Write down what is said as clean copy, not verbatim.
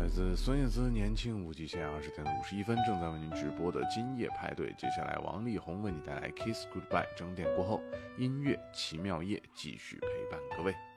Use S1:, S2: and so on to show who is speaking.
S1: 来自孙燕姿年轻无极限20点51分，正在为您直播的今夜派对。接下来，王力宏为你带来 Kiss Goodbye。整点过后，音乐奇妙夜继续陪伴各位。